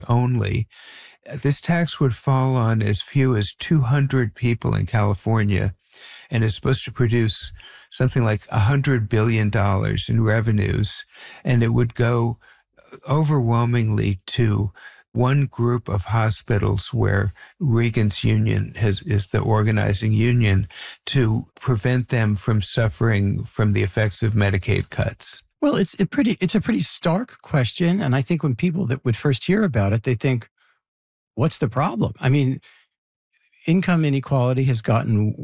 only. This tax would fall on as few as 200 people in California and is supposed to produce something like $100 billion in revenues. And it would go overwhelmingly to one group of hospitals where Regan's union is the organizing union to prevent them from suffering from the effects of Medicaid cuts. Well, it's a pretty stark question. And I think when people that would first hear about it, they think, what's the problem? I mean, income inequality has gotten